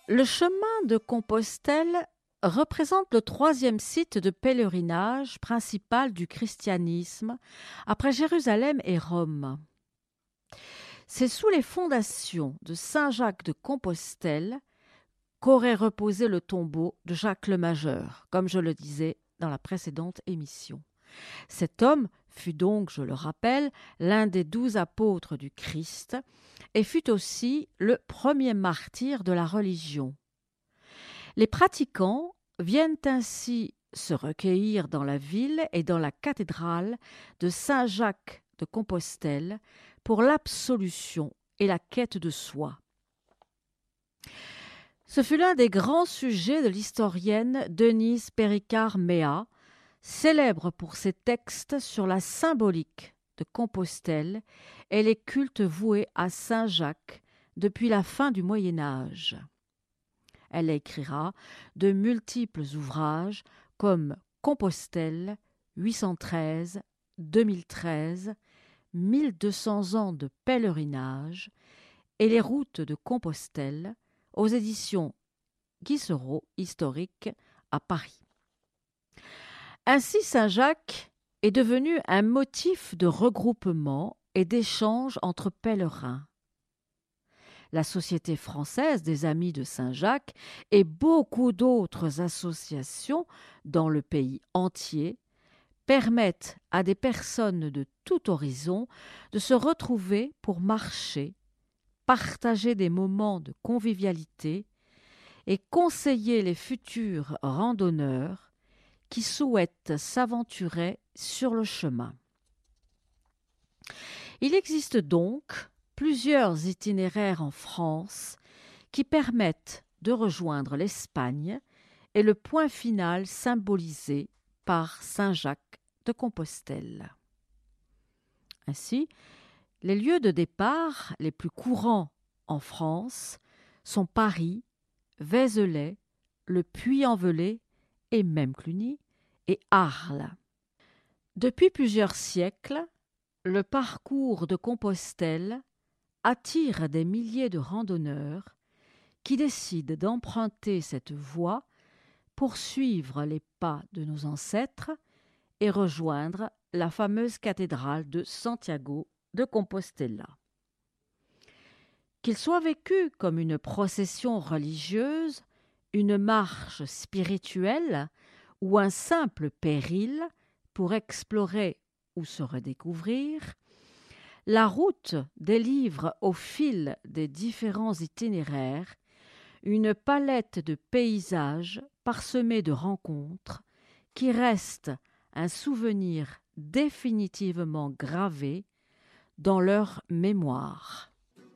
Le chemin de Compostelle représente le troisième site de pèlerinage principal du christianisme après Jérusalem et Rome. C'est sous les fondations de Saint Jacques de Compostelle qu'aurait reposé le tombeau de Jacques le Majeur, comme je le disais dans la précédente émission. Cet homme fut donc, je le rappelle, l'un des 12 apôtres du Christ et fut aussi le premier martyr de la religion. Les pratiquants viennent ainsi se recueillir dans la ville et dans la cathédrale de Saint-Jacques de Compostelle pour l'absolution et la quête de soi. Ce fut l'un des grands sujets de l'historienne Denise Péricard-Méa, célèbre pour ses textes sur la symbolique de Compostelle et les cultes voués à Saint Jacques depuis la fin du Moyen Âge. Elle écrira de multiples ouvrages comme Compostelle, 813, 2013, 1200 ans de pèlerinage et les routes de Compostelle aux éditions Guissereau historiques à Paris. Ainsi, Saint-Jacques est devenu un motif de regroupement et d'échange entre pèlerins. La Société française des Amis de Saint-Jacques et beaucoup d'autres associations dans le pays entier permettent à des personnes de tout horizon de se retrouver pour marcher, partager des moments de convivialité et conseiller les futurs randonneurs qui souhaitent s'aventurer sur le chemin. Il existe donc plusieurs itinéraires en France qui permettent de rejoindre l'Espagne et le point final symbolisé par Saint Jacques de Compostelle. Ainsi, les lieux de départ les plus courants en France sont Paris, Vézelay, le Puy-en-Velay et même Cluny et Arles. Depuis plusieurs siècles, le parcours de Compostelle attire des milliers de randonneurs qui décident d'emprunter cette voie pour suivre les pas de nos ancêtres et rejoindre la fameuse cathédrale de Santiago de Compostela. Qu'il soit vécu comme une procession religieuse, une marche spirituelle ou un simple péril pour explorer ou se redécouvrir, la route délivre au fil des différents itinéraires une palette de paysages parsemés de rencontres qui restent un souvenir définitivement gravé dans leur mémoire.